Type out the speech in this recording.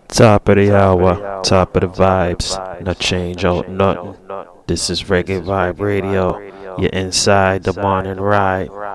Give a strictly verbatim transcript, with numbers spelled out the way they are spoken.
Top of the hour, top of the vibes, no change out nothing. This is Reggae Vibe Radio. You're inside the morning ride.